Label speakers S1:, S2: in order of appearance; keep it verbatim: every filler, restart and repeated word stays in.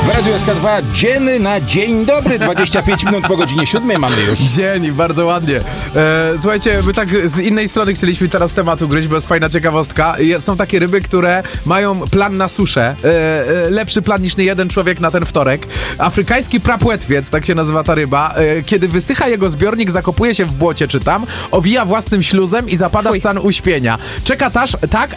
S1: W Radiu S K dwa dzień na dzień dobry, dwadzieścia pięć minut po godzinie siódmej mamy już.
S2: Dzień, bardzo ładnie. E, słuchajcie, my tak z innej strony chcieliśmy teraz tematu gryźć, bo jest fajna ciekawostka. Są takie ryby, które mają plan na suszę. E, e, lepszy plan niż nie jeden człowiek na ten wtorek. Afrykański prapłetwiec, tak się nazywa ta ryba. E, kiedy wysycha jego zbiornik, zakopuje się w błocie, czy tam, owija własnym śluzem i zapada
S3: Fuj.
S2: w stan uśpienia. Czeka taż, tak,